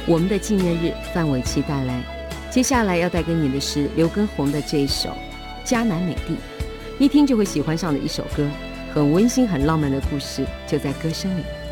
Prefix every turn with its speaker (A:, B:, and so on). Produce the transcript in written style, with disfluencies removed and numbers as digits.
A: 我们的纪念日范玮琪带来。接下来要带给你的是刘畊宏的这一首《迦南美地》，一听就会喜欢上的一首歌，很温馨很浪漫的故事就在歌声里。